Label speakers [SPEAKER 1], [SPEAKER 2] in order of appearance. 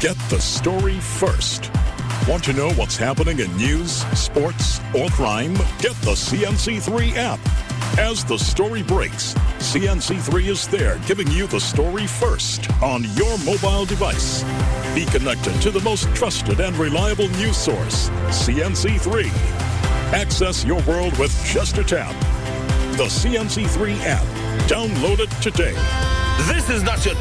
[SPEAKER 1] Get the story first. Want to know what's happening in news, sports, or crime? Get the CNC3 app. As the story breaks, CNC3 is there giving you the story first on your mobile device. Be connected to the most trusted and reliable news source, CNC3. Access your world with just a tap. The CNC3 app. Download it today.
[SPEAKER 2] This is not your